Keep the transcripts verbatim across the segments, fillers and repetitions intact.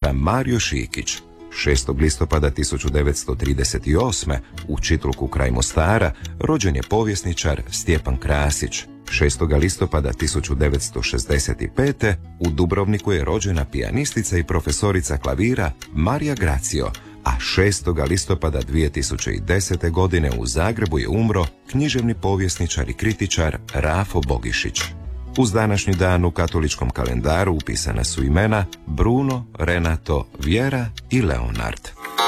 Framario Šikić. šestog listopada tisuću devetsto trideset osme. u Čitluku kraj Mostara rođen je povjesničar Stjepan Krasić. šestog listopada tisuću devetsto šezdeset pete. u Dubrovniku je rođena pijanistica i profesorica klavira Marija Gracio, a šestog listopada dvije tisuće desete. godine u Zagrebu je umro književni povjesničar i kritičar Rafo Bogišić. Uz današnji dan u katoličkom kalendaru upisana su imena Bruno, Renato, Vjera i Leonard.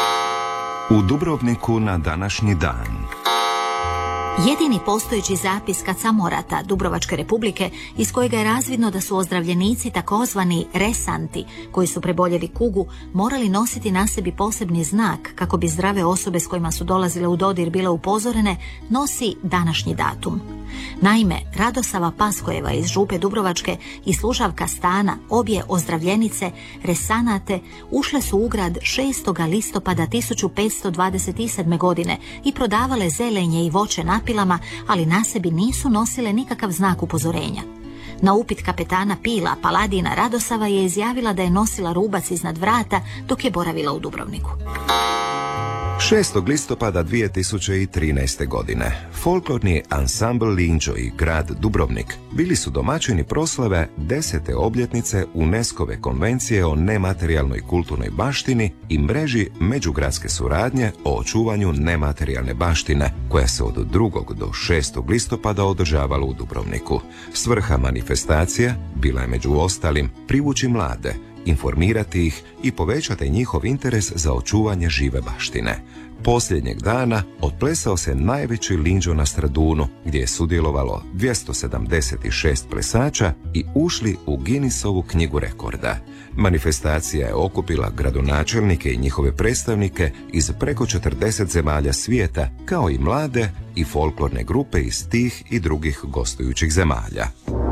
U Dubrovniku na današnji dan. Jedini postojeći zapis kad samorata Dubrovačke republike iz kojega je razvidno da su ozdravljenici takozvani resanti koji su preboljeli kugu morali nositi na sebi posebni znak kako bi zdrave osobe s kojima su dolazile u dodir bile upozorene, nosi današnji datum. Naime, Radosava Paskojeva iz Župe Dubrovačke i služavka stana, obje ozdravljenice, resanate, ušle su u grad šestog listopada tisuću petsto dvadeset sedme. godine i prodavale zelenje i voće napilama, ali na sebi nisu nosile nikakav znak upozorenja. Na upit kapetana Pila, Paladina Radosava je izjavila da je nosila rubac iznad vrata dok je boravila u Dubrovniku. šestog listopada dvije tisuće trinaeste. godine folklorni ansambl Linđo i grad Dubrovnik bili su domaćini proslave desete obljetnice UNESCO-ve konvencije o nematerijalnoj kulturnoj baštini i mreži međugradske suradnje o očuvanju nematerijalne baštine, koja se od drugog do šestog listopada održavala u Dubrovniku. Svrha manifestacija bila je među ostalim privući mlade, informirati ih i povećati njihov interes za očuvanje žive baštine. Posljednjeg dana otplesao se najveći linđo na Stradunu, gdje je sudjelovalo dvjesto sedamdeset šest plesača i ušli u Guinnessovu knjigu rekorda. Manifestacija je okupila gradonačelnike i njihove predstavnike iz preko četrdeset zemalja svijeta, kao i mlade i folklorne grupe iz tih i drugih gostujućih zemalja.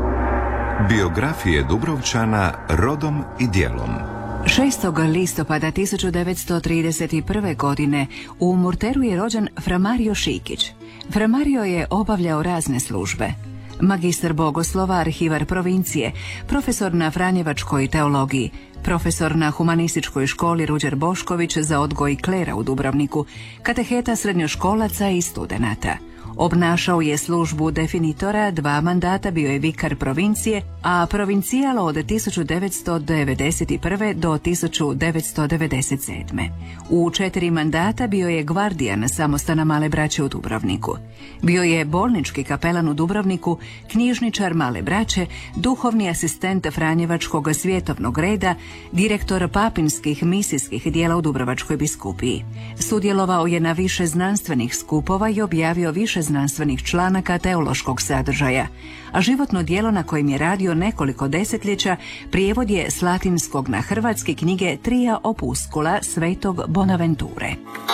Biografije Dubrovčana rodom i djelom. šestog listopada tisuću devetsto trideset prve. godine u Murteru je rođen Framario Šikić. Framario je obavljao razne službe. Magistar bogoslova, arhivar provincije, profesor na Franjevačkoj teologiji, profesor na humanističkoj školi Ruđer Bošković za odgoj klera u Dubrovniku, kateheta srednjoškolaca i studenata. Obnašao je službu definitora, dva mandata bio je vikar provincije, a provincijalo od tisuću devetsto devedeset prve. do tisuću devetsto devedeset sedme. U četiri mandata bio je gvardijan samostana Male braće u Dubrovniku. Bio je bolnički kapelan u Dubrovniku, knjižničar Male braće, duhovni asistent Franjevačkog svjetovnog reda, direktor papinskih misijskih dijela u Dubrovačkoj biskupiji. Sudjelovao je na više znanstvenih skupova i objavio više znanstvenih članaka teološkog sadržaja, a životno djelo na kojem je radio nekoliko desetljeća prijevod je s latinskog na hrvatski knjige Tria Opuscula svetog Bonaventure.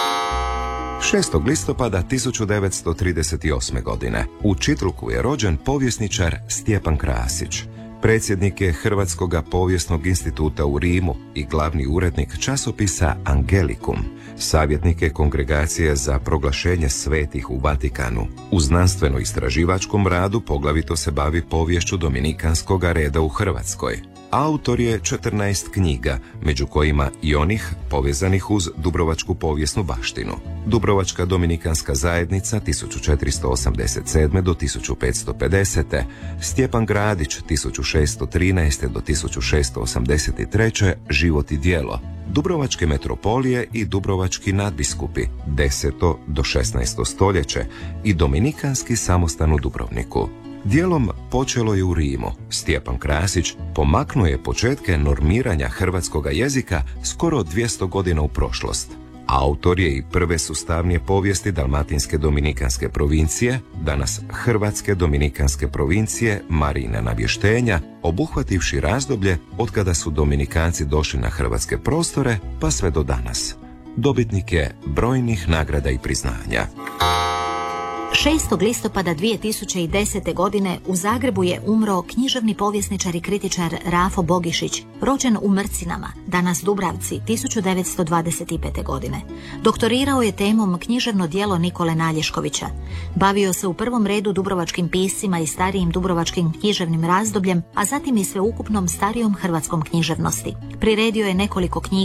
šestog listopada tisuću devetsto trideset osme. godine u Čitluku je rođen povjesničar Stjepan Krasić. Predsjednik je Hrvatskog povijesnog instituta u Rimu i glavni urednik časopisa Angelicum. Savjetnik je Kongregacije za proglašenje svetih u Vatikanu. U znanstveno-istraživačkom radu poglavito se bavi poviješću dominikanskog reda u Hrvatskoj. Autor je četrnaest knjiga, među kojima i onih povezanih uz dubrovačku povijesnu baštinu. Dubrovačka dominikanska zajednica tisuću četiristo osamdeset sedme. do tisuću petsto pedesete. Stjepan Gradić tisuću šesto trinaeste. do tisuću šesto osamdeset treće. Život i djelo. Dubrovačke metropolije i dubrovački nadbiskupi deseto do šesnaesto. stoljeće i dominikanski samostan u Dubrovniku. Dijelom počelo je u Rimu. Stjepan Krasić pomaknuo je početke normiranja hrvatskoga jezika skoro dvjesto godina u prošlost. Autor je i prve sustavnije povijesti dalmatinske dominikanske provincije, danas hrvatske dominikanske provincije, Marijina navještenja, obuhvativši razdoblje od kada su dominikanci došli na hrvatske prostore pa sve do danas. Dobitnik je brojnih nagrada i priznanja. šestog listopada dvije tisuće desete. godine u Zagrebu je umro književni povjesničar i kritičar Rafo Bogišić, rođen u Mrcinama, danas Dubravci, tisuću devetsto dvadeset pete. godine. Doktorirao je temom književno djelo Nikole Nalješkovića. Bavio se u prvom redu dubrovačkim piscima i starijim dubrovačkim književnim razdobljem, a zatim i sveukupnom starijom hrvatskom književnosti. Priredio je nekoliko knjiga